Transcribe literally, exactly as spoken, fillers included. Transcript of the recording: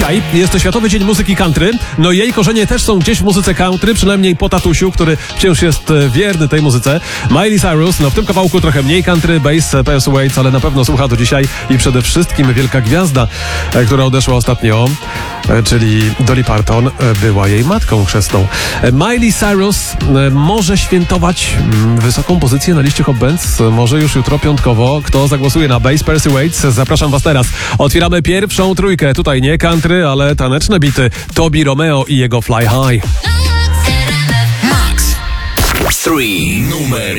Dzisiaj jest to Światowy Dzień Muzyki Country. No i jej korzenie też są gdzieś w muzyce country, przynajmniej po tatusiu, który wciąż jest wierny tej muzyce. Miley Cyrus, no w tym kawałku trochę mniej country, bass, Percy Waits, ale na pewno słucha do dzisiaj i przede wszystkim wielka gwiazda, która odeszła ostatnio, czyli Dolly Parton, była jej matką chrzestną. Miley Cyrus może świętować wysoką pozycję na liście Hot Bands, może już jutro piątkowo. Kto zagłosuje na bass, Percy Waits? Zapraszam was teraz. Otwieramy pierwszą trójkę. Tutaj nie country, ale taneczne bity. Tobi Romeo i jego Fly High. Max trzy numer